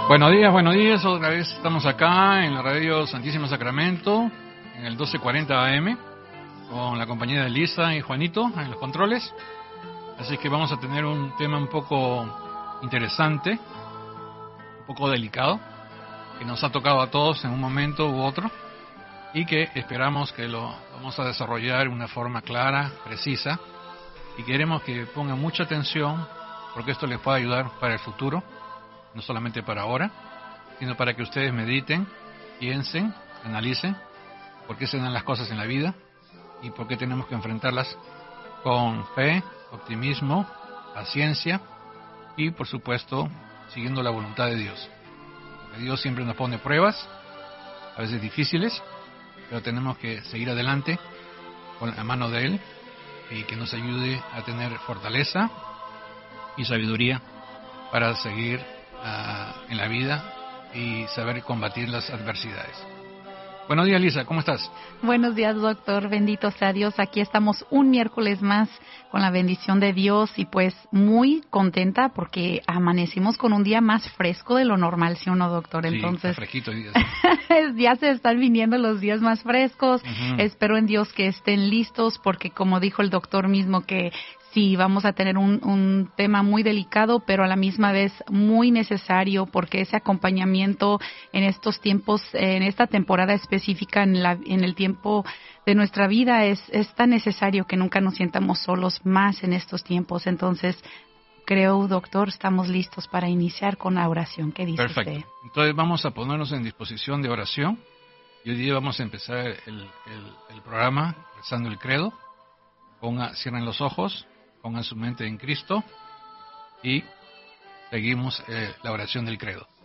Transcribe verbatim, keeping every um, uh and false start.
Buenos días, buenos días. Otra vez estamos acá en la radio Santísimo Sacramento, en el doce cuarenta A M, con la compañía de Lisa y Juanito en los controles. Así que vamos a tener un tema un poco interesante, un poco delicado, que nos ha tocado a todos en un momento u otro, y que esperamos que lo vamos a desarrollar de una forma clara, precisa, y queremos que pongan mucha atención, porque esto les puede ayudar para el futuro, no solamente para ahora, sino para que ustedes mediten, piensen, analicen por qué se dan las cosas en la vida y por qué tenemos que enfrentarlas con fe, optimismo, paciencia y, por supuesto, siguiendo la voluntad de Dios. Porque Dios siempre nos pone pruebas, a veces difíciles, pero tenemos que seguir adelante con la mano de Él y que nos ayude a tener fortaleza y sabiduría para seguir uh, en la vida y saber combatir las adversidades. Buenos días, Lisa, ¿cómo estás? Buenos días, doctor, bendito sea Dios. Aquí estamos un miércoles más con la bendición de Dios y pues muy contenta porque amanecimos con un día más fresco de lo normal, ¿sí o no, doctor? Sí, entonces está fresquito el día. Sí. Ya se están viniendo los días más frescos. Uh-huh. Espero en Dios que estén listos porque, como dijo el doctor mismo, que sí, vamos a tener un, un tema muy delicado, pero a la misma vez muy necesario, porque ese acompañamiento en estos tiempos, en esta temporada específica, en, la, en el tiempo de nuestra vida, es, es tan necesario que nunca nos sientamos solos más en estos tiempos. Entonces, creo, doctor, estamos listos para iniciar con la oración. ¿Qué dice Perfecto. usted? Entonces vamos a ponernos en disposición de oración. Y hoy día vamos a empezar el, el, el programa rezando el credo. Ponga, cierren los ojos, pongan su mente en Cristo y seguimos eh, la oración del credo.